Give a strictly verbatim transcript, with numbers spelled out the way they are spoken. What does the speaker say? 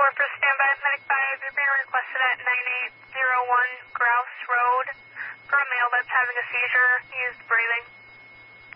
four for standby. Medic five, you're being requested at nine eight zero one Grouse Road for a male that's having a seizure. He is breathing.